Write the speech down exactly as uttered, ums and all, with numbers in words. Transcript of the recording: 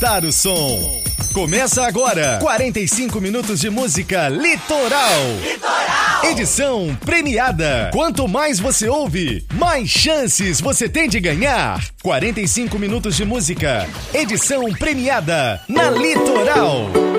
aumentar o som. Começa agora, quarenta e cinco minutos de música Litoral. Litoral! Edição premiada. Quanto mais você ouve, mais chances você tem de ganhar. quarenta e cinco minutos de música, edição premiada na Litoral.